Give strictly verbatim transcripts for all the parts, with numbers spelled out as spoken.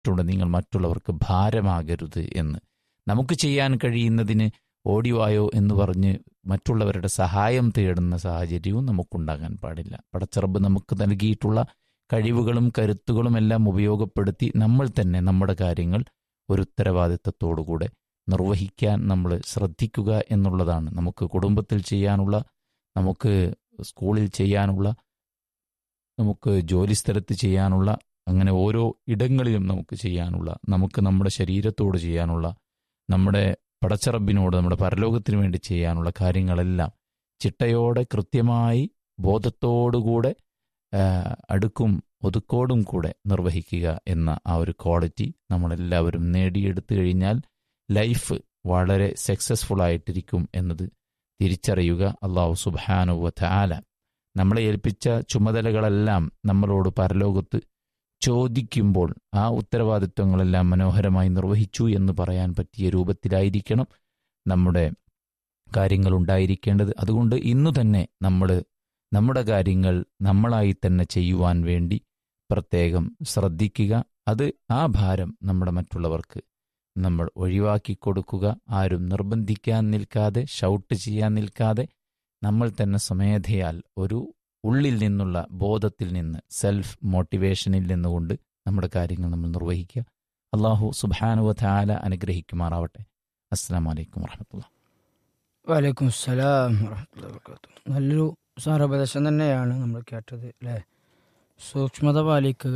പറഞ്ഞിട്ടുണ്ട്, നിങ്ങൾ മറ്റുള്ളവർക്ക് ഭാരമാകരുത് എന്ന്. നമുക്ക് ചെയ്യാൻ കഴിയുന്നതിന് ഓടിവായോ എന്ന് പറഞ്ഞ് മറ്റുള്ളവരുടെ സഹായം തേടുന്ന സാഹചര്യവും നമുക്കുണ്ടാകാൻ പാടില്ല. പടച്ചറബ് നമുക്ക് നൽകിയിട്ടുള്ള കഴിവുകളും കരുത്തുകളും എല്ലാം ഉപയോഗപ്പെടുത്തി നമ്മൾ തന്നെ നമ്മുടെ കാര്യങ്ങൾ ഒരു ഉത്തരവാദിത്തത്തോടുകൂടെ നിർവഹിക്കാൻ നമ്മൾ ശ്രദ്ധിക്കുക എന്നുള്ളതാണ്. നമുക്ക് കുടുംബത്തിൽ ചെയ്യാനുള്ള, നമുക്ക് സ്കൂളിൽ ചെയ്യാനുള്ള, നമുക്ക് ജോലിസ്ഥലത്ത് ചെയ്യാനുള്ള, അങ്ങനെ ഓരോ ഇടങ്ങളിലും നമുക്ക് ചെയ്യാനുള്ള, നമുക്ക് നമ്മുടെ ശരീരത്തോട് ചെയ്യാനുള്ള, നമ്മുടെ പടച്ചറബിനോട് നമ്മുടെ പരലോകത്തിന് വേണ്ടി ചെയ്യാനുള്ള കാര്യങ്ങളെല്ലാം ചിട്ടയോടെ കൃത്യമായി ബോധത്തോടുകൂടെ അടുക്കും ഒതുക്കോടും കൂടെ നിർവഹിക്കുക എന്ന ആ ഒരു ക്വാളിറ്റി നമ്മളെല്ലാവരും നേടിയെടുത്തു കഴിഞ്ഞാൽ ലൈഫ് വളരെ സക്സസ്ഫുൾ ആയിട്ടിരിക്കും എന്നത് തിരിച്ചറിയുക. അല്ലാഹു സുബ്ഹാനഹു വ തആല നമ്മളെ ഏൽപ്പിച്ച ചുമതലകളെല്ലാം നമ്മളോട് പരലോകത്ത് ചോദിക്കുമ്പോൾ ആ ഉത്തരവാദിത്വങ്ങളെല്ലാം മനോഹരമായി നിർവഹിച്ചു എന്ന് പറയാൻ പറ്റിയ രൂപത്തിലായിരിക്കണം നമ്മുടെ കാര്യങ്ങൾ ഉണ്ടായിരിക്കേണ്ടത്. അതുകൊണ്ട് ഇന്നു തന്നെ നമ്മൾ നമ്മുടെ കാര്യങ്ങൾ നമ്മളായി തന്നെ ചെയ്യുവാൻ വേണ്ടി പ്രത്യേകം ശ്രദ്ധിക്കുക. അത് ആ ഭാരം നമ്മുടെ മറ്റുള്ളവർക്ക് നമ്മൾ ഒഴിവാക്കി കൊടുക്കുക. ആരും നിർബന്ധിക്കാൻ നിൽക്കാതെ, ഷൗട്ട് ചെയ്യാൻ നിൽക്കാതെ, നമ്മൾ തന്നെ സ്വമേധയാൽ ഒരു ഉള്ളിൽ നിന്നുള്ള ബോധത്തിൽ നിന്ന്, സെൽഫ് മോട്ടിവേഷനിൽ നിന്നുകൊണ്ട് നമ്മുടെ കാര്യങ്ങൾ നമ്മൾ നിർവഹിക്കുക. അല്ലാഹു സുബ്ഹാനഹു വ തആല അനുഗ്രഹിക്കുമാറാവട്ടെ. അസ്സലാമു അലൈക്കും വറഹ്മത്തുള്ളാഹി. വലൈക്കും അസ്സലാം വറഹ്മത്തുള്ളാഹി വബറകാതുഹു. നല്ലൊരു സാരോപദേശം തന്നെയാണ് നമ്മൾ കേട്ടത് അല്ലേ. സൂക്ഷ്മത പാലിക്കുക,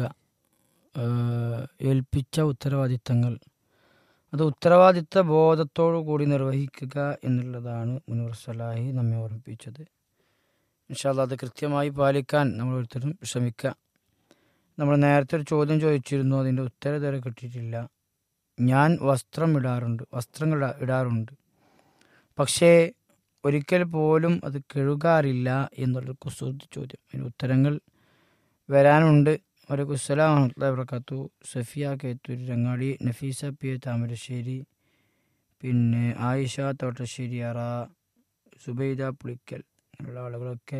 ഏൽപ്പിച്ച ഉത്തരവാദിത്തങ്ങൾ അത് ഉത്തരവാദിത്ത ബോധത്തോടു കൂടി നിർവഹിക്കുക എന്നുള്ളതാണ് മുനവർ സലാഹി നമ്മെ ഓർമ്മിപ്പിച്ചത്. ഇൻഷാ അല്ലാഹ് അത് കൃത്യമായി പാലിക്കാൻ നമ്മൾ ഓരോരുത്തരും ശ്രമിക്കുക. നമ്മൾ നേരത്തെ ഒരു ചോദ്യം ചോദിച്ചിരുന്നു, അതിൻ്റെ ഉത്തരം ഇതുവരെ കിട്ടിയിട്ടില്ല. ഞാൻ വസ്ത്രം ഇടാറുണ്ട് വസ്ത്രങ്ങൾ ഇടാറുണ്ട് പക്ഷേ ഒരിക്കൽ പോലും അത് കഴുകാറില്ല എന്നുള്ളൊരു കുസൃതി ചോദ്യം. അതിന് ഉത്തരങ്ങൾ വരാനുണ്ട്. വലൈക്കും അസ്സലാം വറഹ്മത്തുള്ളാഹി വബറകാതുഹു. സഫിയ കേത്തൂർ രങ്ങാടി, നഫീസ പി താമരശ്ശേരി, പിന്നെ ആയിഷ തോട്ടശ്ശേരി അറ, സുബൈദ പുളിക്കൽ ഉള്ള ആളുകളൊക്കെ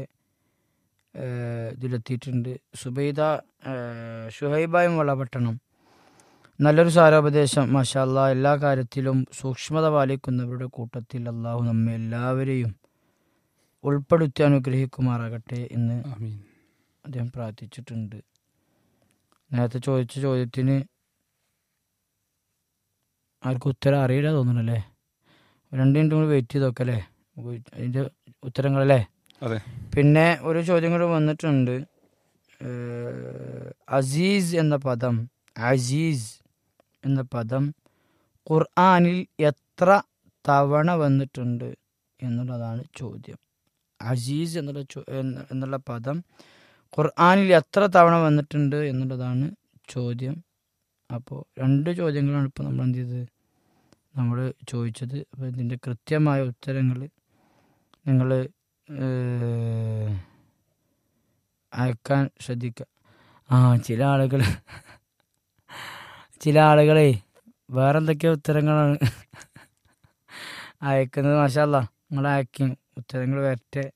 ഇതിലെത്തിയിട്ടുണ്ട്. സുബൈദ ഷുഹൈബായും വളപട്ടണം, നല്ലൊരു സാരോപദേശം. മാഷാ അല്ലാഹ്. എല്ലാ കാര്യത്തിലും സൂക്ഷ്മത പാലിക്കുന്നവരുടെ കൂട്ടത്തിൽ അള്ളാഹു നമ്മെ എല്ലാവരെയും ഉൾപ്പെടുത്തി അനുഗ്രഹിക്കുമാറാകട്ടെ എന്ന് അദ്ദേഹം പ്രാർത്ഥിച്ചിട്ടുണ്ട്. നേരത്തെ ചോദിച്ച ചോദ്യത്തിന് ആർക്കും ഉത്തരം അറിയില്ല തോന്നുന്നല്ലേ. രണ്ട് മിനിറ്റ് കൂടി വെയിറ്റ് ചെയ്ത് നോക്കല്ലേ അതിൻ്റെ ഉത്തരങ്ങളല്ലേ. പിന്നെ ഒരു ചോദ്യം കൂടി വന്നിട്ടുണ്ട്. അസീസ് എന്ന പദം, അസീസ് എന്ന പദം ഖുർആനിൽ എത്ര തവണ വന്നിട്ടുണ്ട് എന്നുള്ളതാണ് ചോദ്യം. അസീസ് എന്നുള്ള എന്നുള്ള പദം ഖുർആനിൽ എത്ര തവണ വന്നിട്ടുണ്ട് എന്നുള്ളതാണ് ചോദ്യം. അപ്പോൾ രണ്ട് ചോദ്യങ്ങളാണ് ഇപ്പോൾ നമ്മൾ എന്ത് ചെയ്തത് നമ്മൾ ചോദിച്ചത്. അപ്പോൾ ഇതിൻ്റെ കൃത്യമായ ഉത്തരങ്ങൾ നിങ്ങൾ അയക്കാൻ ശ്രദ്ധിക്കുക. ആ ചില ആളുകൾ ചില ആളുകളെ വേറെന്തൊക്കെയോ ഉത്തരങ്ങളാണ് അയക്കുന്നത്. മാഷാ അല്ലാഹ്, നിങ്ങൾ അയക്കും ഉത്തരങ്ങൾ വരട്ടെ.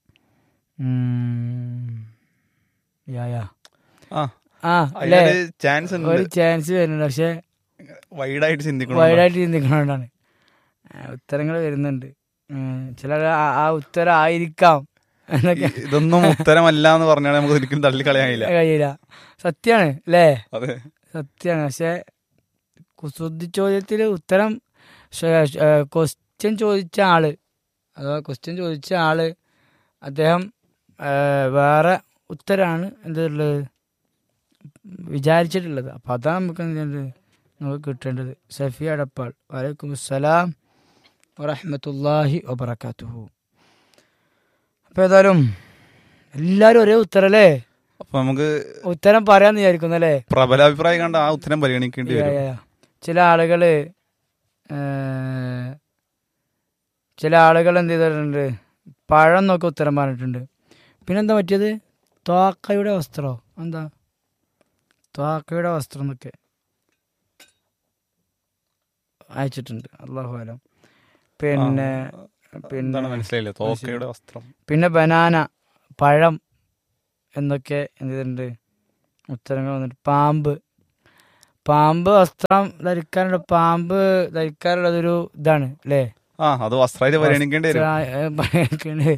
ഒരു ചാൻസ് വരുന്നുണ്ട്, പക്ഷെ വൈഡായിട്ട് ചിന്തിക്കണോണ്ടാണ് ഉത്തരങ്ങൾ വരുന്നുണ്ട്. ചില ആ ഉത്തരം ആയിരിക്കാം എന്നൊക്കെ. ഇതൊന്നും ഉത്തരമല്ല എന്ന് പറഞ്ഞാൽ നമുക്ക് ഒരിക്കലും തള്ളിക്കളയാനില്ല, കഴിയില്ല. സത്യമാണ് അല്ലേ, സത്യമാണ്. പക്ഷെ കുസൃതി ചോദ്യത്തിൽ ഉത്തരം ക്വസ്റ്റ്യൻ ചോദിച്ച ആള് അഥവാ ക്വസ്റ്റ്യൻ ചോദിച്ച ആള് അദ്ദേഹം വേറെ ഉത്തരാണ് എന്തുള്ളത് വിചാരിച്ചിട്ടുള്ളത്. അപ്പം അതാണ് നമുക്ക് എന്തുണ്ട് നമുക്ക് കിട്ടേണ്ടത്. സഫിയ അടപ്പാൾ, വലൈക്കും അസ്സലാം വറഹ്മത്തുള്ളാഹി വബറകാതുഹു. അപ്പം ഏതായാലും എല്ലാവരും ഒരേ ഉത്തരല്ലേ, അപ്പൊ നമുക്ക് ഉത്തരം പറയാന്ന് വിചാരിക്കുന്നല്ലേ. പ്രബലാഭിപ്രായം കണ്ട ആ ഉത്തരം പരിഗണിക്കേണ്ടി വരും. ചില ആളുകള് ചില ആളുകൾ എന്ത് ചെയ്തിട്ടുണ്ട്, പഴം നോക്കി ഉത്തരം പറഞ്ഞിട്ടുണ്ട്. പിന്നെന്താ പറ്റിയത്, ത്വാക്കയുടെ വസ്ത്രമോ എന്താ ത്വാക്കയുടെ വസ്ത്രം എന്നൊക്കെ അയച്ചിട്ടുണ്ട്. അല്ലാഹു അലം. പിന്നെ പിന്നെ മനസ്സിലായില്ലേ, ത്വാക്കയുടെ വസ്ത്രം. പിന്നെ ബനാന, പഴം എന്നൊക്കെ എന്ത് ചെയ്തിട്ടുണ്ട് ഉത്തരങ്ങൾ വന്നിട്ട്. പാമ്പ് പാമ്പ് വസ്ത്രം ധരിക്കാനുള്ള പാമ്പ് ധരിക്കാനുള്ളതൊരു ഇതാണ് അല്ലേ? ആ അത് വസ്ത്രമായിട്ട് പരിഗണിക്കേണ്ടി വരും. പരിഗണിക്കേണ്ടി.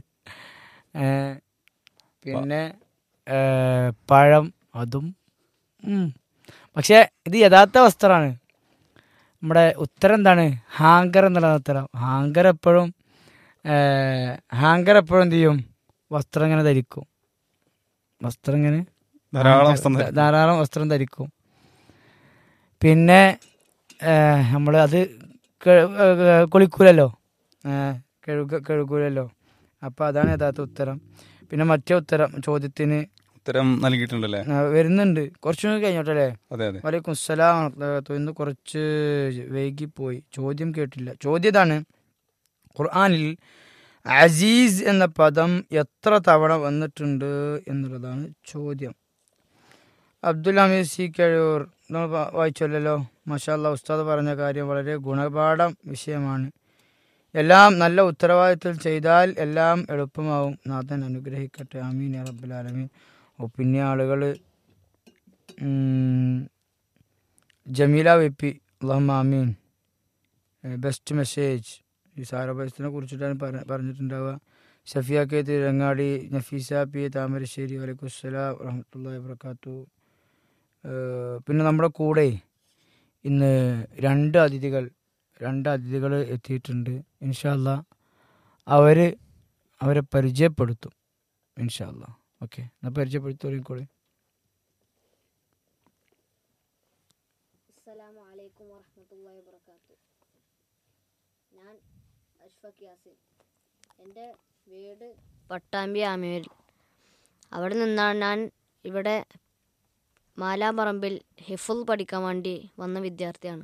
പിന്നെ ഏ, പഴം അതും ഉം. പക്ഷെ ഇത് യഥാർത്ഥ വസ്ത്രമാണ്. നമ്മുടെ ഉത്തരം എന്താണ്? ഹാങ്കർ എന്നുള്ള ഉത്തരം. ഹാങ്കർ എപ്പോഴും ഹാങ്കർ എപ്പോഴും എന്ത് ചെയ്യും? വസ്ത്രം ഇങ്ങനെ ധരിക്കും. വസ്ത്രം ഇങ്ങനെ ധാരാളം വസ്ത്രം ധരിക്കും. ധാരാളം വസ്ത്രം ധരിക്കും. പിന്നെ നമ്മൾ അത് കുളിക്കൂലല്ലോ, കഴുക കഴുകൂലല്ലോ. അപ്പോൾ അതാണ് യഥാർത്ഥ ഉത്തരം. പിന്നെ മറ്റേ ഉത്തരം ചോദ്യത്തിന് ഉത്തരം നൽകിയിട്ടുണ്ടല്ലേ? ആ, വരുന്നുണ്ട്. കുറച്ചുകൂടി കഴിഞ്ഞോട്ടല്ലേ? അതെ അതെ. വലൈക്കും സലാം. ഇന്ന് കുറച്ച് വൈകിപ്പോയി, ചോദ്യം കേട്ടില്ല. ചോദ്യം ഇതാണ്: ഖുർആനിൽ അസീസ് എന്ന പദം എത്ര തവണ വന്നിട്ടുണ്ട് എന്നുള്ളതാണ് ചോദ്യം. അബ്ദുൽ ഹമീദ് സി കഴിയൂർ നമ്മൾ വായിച്ചല്ലോ. മാഷാ അല്ലാ, ഉസ്താദ് പറഞ്ഞ കാര്യം വളരെ ഗുണപാഠം വിഷയമാണ്. എല്ലാം നല്ല ഉത്തരവാദിത്തത്തിൽ ചെയ്താൽ എല്ലാം എളുപ്പമാവും. നാഥൻ അനുഗ്രഹിക്കട്ടെ. ആമീൻ യാ റബ്ബൽ ആലമീൻ. ഓ പിന്നെ ആളുകൾ ജമീല വെപ്പി അല്ലാഹുമ്മ ആമീൻ. ബെസ്റ്റ് മെസ്സേജ് ഈ സാരഭയത്തിനെ കുറിച്ചിട്ടാണ് പറ പറഞ്ഞിട്ടുണ്ടാവുക. ഷഫിയ കെ തിരങ്ങാടി, നഫീസ പി താമരശ്ശേരി, വലൈക്കും അസ്സലാം വറഹ്മത്തുള്ളാഹി വബറകാതുഹു. പിന്നെ നമ്മുടെ കൂടെ ഇന്ന് രണ്ട് അതിഥികൾ രണ്ട് അതിഥികൾ എത്തിയിട്ടുണ്ട്. ഇൻഷാ അല്ലാ അവർ അവരെ പരിചയപ്പെടുത്തും ഇൻഷാ അല്ലാ. ഓക്കെ, എന്നാൽ പരിചയപ്പെടുത്തോളിക്കോളെ. അസ്സലാമു അലൈക്കും വറഹ്മത്തുള്ളാഹി വബറകാതുഹു. ഞാൻ അഷ്ഫഖ് യാസിൻ. എൻ്റെ വീട് പട്ടാമ്പി ആമയൂരിൽ. അവിടെ നിന്നാണ് ഞാൻ ഇവിടെ മാലാപറമ്പിൽ ഹിഫുൾ പഠിക്കാൻ വേണ്ടി വന്ന വിദ്യാർത്ഥിയാണ്.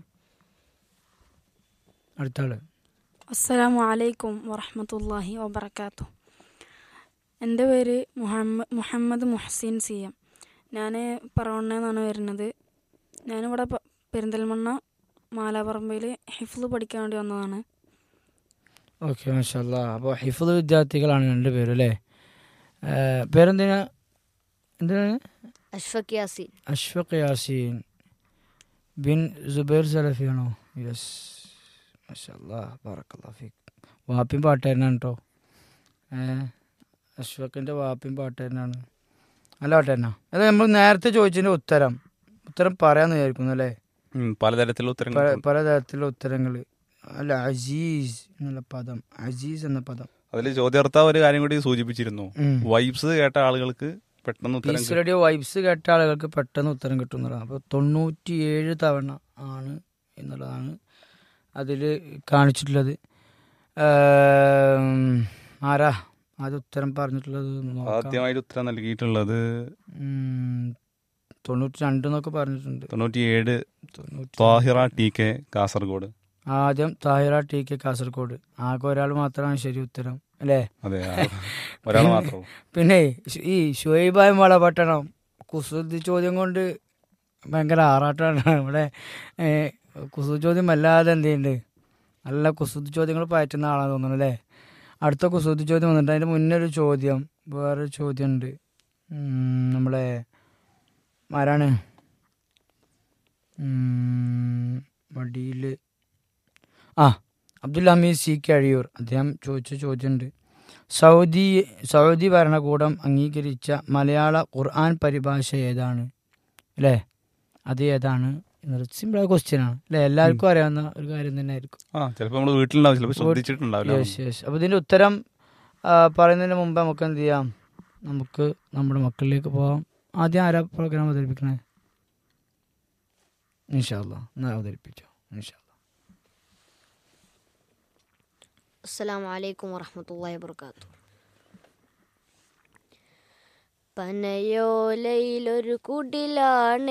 അടുത്ത ആള്. അസ്സലാമു അലൈക്കും വറഹ്മത്തുള്ളാഹി വബറകാതുഹു. എൻ്റെ പേര് മുഹമ്മദ് മുഹമ്മദ് മുഹസിൻ സി എം. ഞാൻ പറവണ്ണന്നാണ് വരുന്നത്. ഞാനിവിടെ പ- പെരിന്തൽമണ്ണ മാലാപറമ്പയിൽ ഹിഫ്ള് പഠിക്കാൻ വേണ്ടി വന്നതാണ്. ഓക്കെ, മാഷാ അല്ലാ. അപ്പോൾ ഹിഫ്ള് വിദ്യാർത്ഥികളാണ് രണ്ട് പേരും അല്ലേ? പേരെന്തിനാ? എന്തിനാണ്? അഷ്ഫഖ് യാസിൻ. അഷ്ഫഖ് യാസീൻ ബിൻ സുബൈർ സലഫിയാണോ? യെസ്, മാഷാ അല്ലാ, ബറക്കല്ലാഹു ഫീക്. വാപ്പിയും പാട്ടുകാരനാണ് കേട്ടോ. അഷ്ഫഖിൻ്റെ വാപ്പിയും പാട്ടുകാരനാണ്. നല്ല പാട്ടുകാരനാ. അത് നമ്മൾ നേരത്തെ ചോദിച്ചതിൻ്റെ ഉത്തരം ഉത്തരം പറയാമെന്ന് വിചാരിക്കുന്നു അല്ലേ? ഉം, പലതരത്തിലുള്ള ഉത്തരങ്ങൾ പല പലതരത്തിലുള്ള ഉത്തരങ്ങൾ. അല്ല, അസീസ് എന്നുള്ള പദം, അസീസ് എന്ന പദം. അതിൽ ചോദ്യാർത്ഥം ഒരു കാര്യം കൂടി സൂചിപ്പിച്ചിരുന്നു. ഉം. വൈബ്സ് കേട്ട ആളുകൾക്ക് പെട്ടെന്ന് ഉത്തരം പീസ് റേഡിയോ വൈബ്സ് കേട്ട ആളുകൾക്ക് പെട്ടെന്ന് ഉത്തരം കിട്ടും എന്നുള്ളതാണ്. അപ്പോൾ തൊണ്ണൂറ്റിയേഴ് തവണ ആണ് എന്നുള്ളതാണ് അതിൽ കാണിച്ചിട്ടുള്ളത്. ഏം, ആരാ അത് ഉത്തരം പറഞ്ഞിട്ടുള്ളത് എന്ന് നോക്കാം. ആദ്യമായിട്ട് ഉത്തരം നൽകിയിട്ടുള്ളത് ഉം, തൊണ്ണൂറ്റി രണ്ട് എന്നൊക്കെ പറഞ്ഞിട്ടുണ്ട്. തൊണ്ണൂറ്റിയേഴ് തൊണ്ണൂറ്റി താഹിറ ടി കെ കാസർഗോഡ്. ആദ്യം താഹിറ ടി കെ കാസർഗോഡ്. ആകെ ഒരാൾ മാത്രമാണ് ശരി ഉത്തരം അല്ലേ? അതെ, ഒരാൾ മാത്രമേ. പിന്നെ ശു- ഈ ഷുഹൈബായ വളപട്ടണം കുസൃതി ചോദ്യം കൊണ്ട് ഭയങ്കര ആറാട്ടാണ് ഇവിടെ. കുസൃതി ചോദ്യം അല്ലാതെ എന്ത് ചെയ്യുന്നുണ്ട്, നല്ല കുസൃതി ചോദ്യങ്ങൾ പയറ്റുന്ന ആളാന്ന് തോന്നുന്നു അല്ലേ? അടുത്ത കുസൃതി ചോദ്യം വന്നിട്ട് അതിൻ്റെ മുന്നേ ഒരു ചോദ്യം, വേറൊരു ചോദ്യം ഉണ്ട്. നമ്മളെ ആരാണ് വടിയിൽ ആ അബ്ദുൽ ഹമീദ് സി കഴിയൂർ, അദ്ദേഹം ചോദിച്ച ചോദ്യമുണ്ട്. സൗദി സൗദി ഭരണകൂടം അംഗീകരിച്ച മലയാള ഖുർആൻ പരിഭാഷ ഏതാണ് അല്ലേ? അത് ഏതാണ് എന്നൊരു സിമ്പിളായ ക്വസ്റ്റ്യൻ ആണ് അല്ലേ? എല്ലാവർക്കും അറിയാവുന്ന ഒരു കാര്യം തന്നെ ആയിരിക്കും. ആ ചിലപ്പോൾ നമ്മൾ വീട്ടിലുണ്ടാവും, ചിലപ്പോൾ ശ്രദ്ധിച്ചിട്ടുണ്ടാവില്ല. Yes yes. അപ്പോൾ ഇതിൻ്റെ ഉത്തരം ആ, പറയുന്നതിന് മുമ്പ് നമുക്ക് എന്ത് ചെയ്യാം, നമുക്ക് നമ്മുടെ മക്കളിലേക്ക് പോകാം. ആദ്യം ആരാ പ്രോഗ്രാം അവതരിപ്പിക്കണേ? ഇൻഷാ അല്ലാ, എന്നാൽ അവതരിപ്പിച്ചോ. ഇൻഷാ അല്ലാ. അസ്സലാമു അലൈക്കും വറഹ്മത്തുള്ളാഹി വബറകാതുഹു. പനയോലയിലൊരു കുടിലാണ്